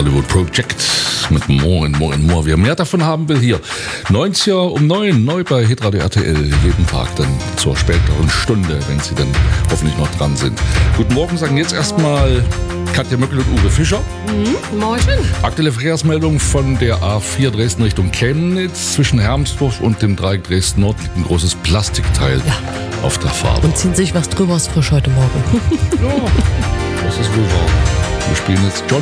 Hollywood Project mit More and More and More. Wer mehr davon haben will, hier 90er um 9 neu bei Hitradio RTL, jeden Tag dann zur späteren Stunde, wenn Sie dann hoffentlich noch dran sind. Guten Morgen, sagen jetzt erstmal Katja Möckel und Uwe Fischer. Morgen. Aktuelle Verkehrsmeldung von der A4 Dresden Richtung Chemnitz. Zwischen Hermsdorf und dem Dreieck Dresden Nord liegt ein großes Plastikteil auf der Fahrbahn. Und ziehen sich was drüber, ist frisch heute Morgen. Ja, das ist wohl wahr. Wir spielen jetzt John